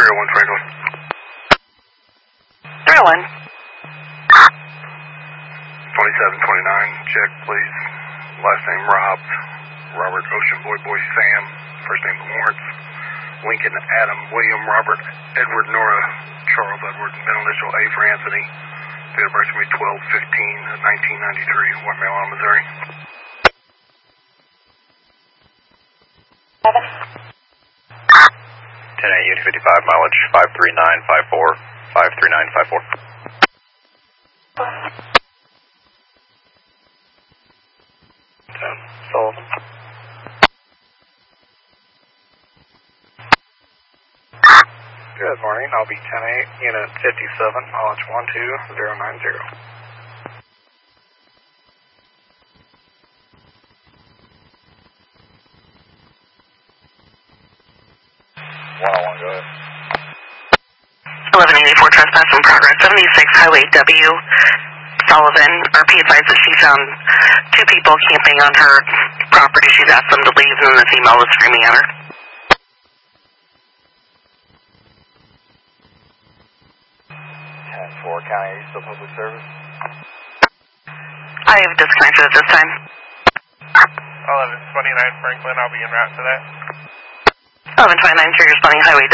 301 Franklin. 301. 2729, check please. Last name Rob, Robert Ocean Boy Boy Sam, first name Lawrence, Lincoln Adam William Robert Edward Nora Charles Edward, middle initial A for Anthony. Date of birth to me 12/15/1993, West Maryland, Missouri. 7. 10 Unit 55 mileage 53954 53954. Sullivan. Good morning, I'll be 10-8, Unit 57, mileage 12090. Go ahead. 1184 trespass in progress. 76 Highway W. Sullivan. RP advised that she found 2 people camping on her property. She's asked them to leave, and then the female was screaming at her. 10-4 County, are you still public service? I have disconnected at this time. 1129 Franklin, I'll be en route to that. 1129, sure, you're responding Highway